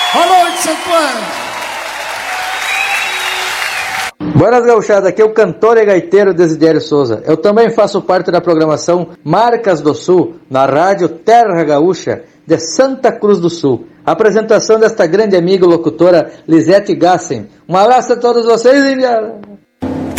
Boa noite, Santo Anjo. Buenas gauchada, aqui é o cantor e gaiteiro Desidério Souza. Eu também faço parte da programação Marcas do Sul, na rádio Terra Gaúcha de Santa Cruz do Sul. Apresentação desta grande amiga locutora Lisete Gassen. Um abraço a todos vocês, Indiana!